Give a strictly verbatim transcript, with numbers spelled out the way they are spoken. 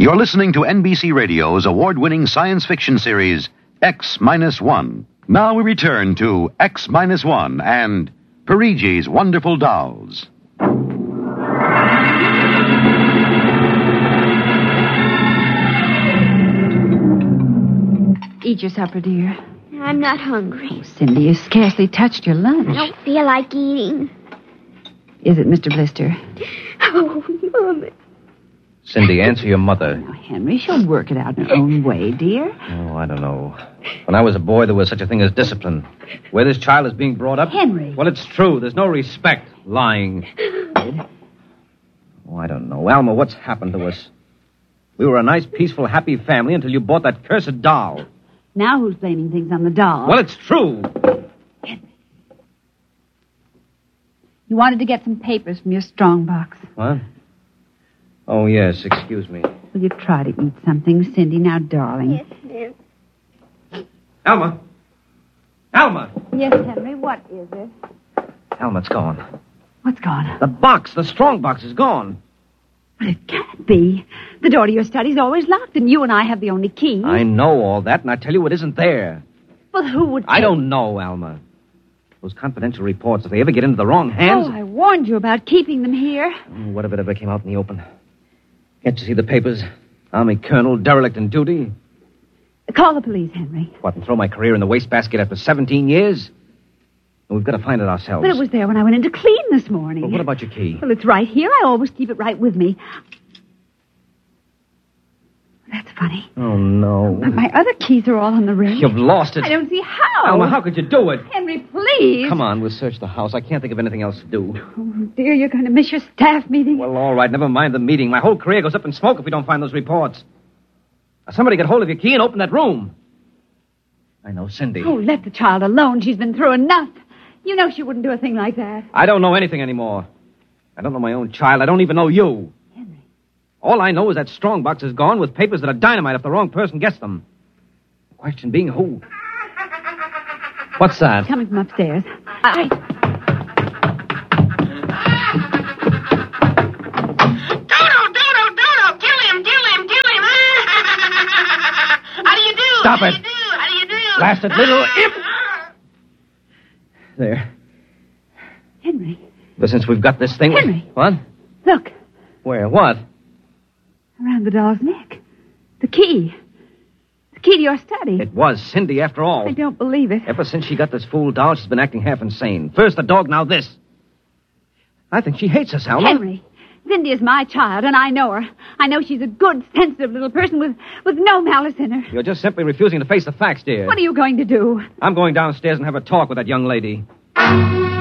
You're listening to N B C Radio's award-winning science fiction series, X Minus One. Now we return to X Minus One and Perigi's Wonderful Dolls. Eat your supper, dear. I'm not hungry. Oh, Cindy, you scarcely touched your lunch. I don't feel like eating. Is it Mister Blister? Oh, Mama. Cindy, answer your mother. Now, Henry, she'll work it out in her own way, dear. Oh, I don't know. When I was a boy, there was such a thing as discipline. Where this child is being brought up... Henry. Well, it's true. There's no respect. Lying. Oh, I don't know. Alma, what's happened to us? We were a nice, peaceful, happy family until you bought that cursed doll. Now who's blaming things on the doll? Well, it's true. Henry. You wanted to get some papers from your strong box. What? Oh, yes. Excuse me. Will you try to eat something, Cindy? Now, darling. Yes, ma'am. Alma. Alma. Yes, Henry, what is it? Alma, it's gone. What's gone? The box, the strong box is gone. But it can't be. The door to your study's always locked, and you and I have the only key. I know all that, and I tell you it isn't there. Well, who would... I don't know, Alma. Those confidential reports, if they ever get into the wrong hands... Oh, I warned you about keeping them here. Oh, what if it ever came out in the open? Can't you see the papers? Army colonel, derelict in duty. Call the police, Henry. What, and throw my career in the wastebasket after seventeen years? Well, we've got to find it ourselves. But it was there when I went in to clean this morning. Well, what about your key? Well, it's right here. I always keep it right with me. That's funny. Oh, no. But my other keys are all on the ring. You've lost it. I don't see how. Alma, how could you do it? Henry, please. Come on, we'll search the house. I can't think of anything else to do. Oh, dear, you're going to miss your staff meeting. Well, all right, never mind the meeting. My whole career goes up in smoke if we don't find those reports. Now, somebody get hold of your key and open that room. I know, Cindy. Oh, let the child alone. She's been through enough. You know she wouldn't do a thing like that. I don't know anything anymore. I don't know my own child. I don't even know you. Henry. All I know is that strong box is gone with papers that are dynamite if the wrong person gets them. The question being who? What's that? Coming from upstairs. I... Dodo, Dodo, Dodo! Kill him, kill him, kill him! How do you do? Stop How it. do you do? How do you do? Blasted little imp! There. Henry. But since we've got this thing... Henry. What? Look. Where? What? Around the doll's neck. The key. The key to your study. It was Cindy, after all. I don't believe it. Ever since she got this fool doll, she's been acting half insane. First the dog, now this. I think she hates us, Alma. Henry. Cindy is my child, and I know her. I know she's a good, sensitive little person with, with no malice in her. You're just simply refusing to face the facts, dear. What are you going to do? I'm going downstairs and have a talk with that young lady.